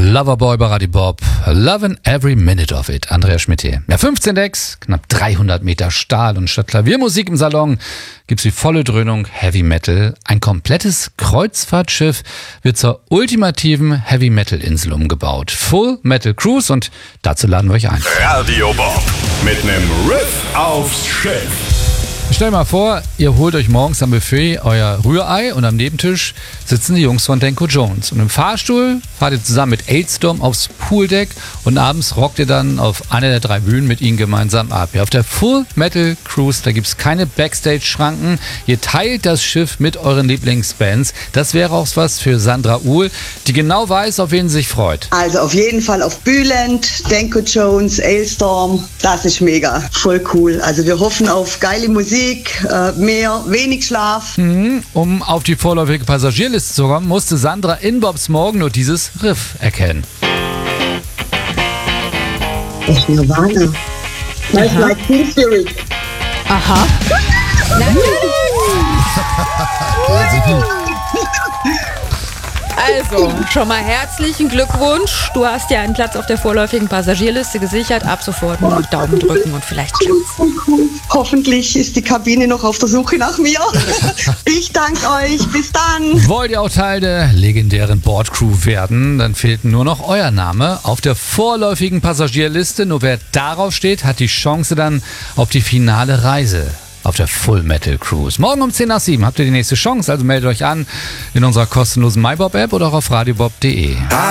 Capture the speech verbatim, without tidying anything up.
Loverboy bei Radio Bob. Lovin' every minute of it. Andreas Schmidt hier. Ja, fünfzehn Decks, knapp dreihundert Meter Stahl und statt Klaviermusik im Salon gibt's die volle Dröhnung Heavy Metal. Ein komplettes Kreuzfahrtschiff wird zur ultimativen Heavy Metal Insel umgebaut. Full Metal Cruise und dazu laden wir euch ein. Radio Bob mit nem Riff aufs Schiff. Stell dir mal vor, ihr holt euch morgens am Buffet euer Rührei und am Nebentisch sitzen die Jungs von Danko Jones. Und im Fahrstuhl fahrt ihr zusammen mit Aidstorm aufs Pooldeck und abends rockt ihr dann auf einer der drei Bühnen mit ihnen gemeinsam ab. Ja, auf der Full Metal Cruise, da gibt's keine Backstage-Schranken. Ihr teilt das Schiff mit euren Lieblingsbands. Das wäre auch was für Sandra Uhl, die genau weiß, auf wen sie sich freut. Also auf jeden Fall auf Bülent, Danko Jones, Aidstorm. Das ist mega, voll cool. Also wir hoffen auf geile Musik. Mehr, wenig Schlaf. Mhm. Um auf die vorläufige Passagierliste zu kommen, musste Sandra in Bobs Morgen nur dieses Riff erkennen. Echt Nirvana. Nice like Teen Spirit. Aha. Also, schon mal herzlichen Glückwunsch. Du hast ja einen Platz auf der vorläufigen Passagierliste gesichert. Ab sofort nur noch Daumen drücken und vielleicht klappt's. Hoffentlich ist die Kabine noch auf der Suche nach mir. Ich danke euch. Bis dann. Wollt ihr auch Teil der legendären Bordcrew werden? Dann fehlt nur noch euer Name auf der vorläufigen Passagierliste. Nur wer darauf steht, hat die Chance dann auf die finale Reise auf der Full Metal Cruise. Morgen um zehn nach sieben habt ihr die nächste Chance, also meldet euch an in unserer kostenlosen MyBob-App oder auch auf radiobob punkt de.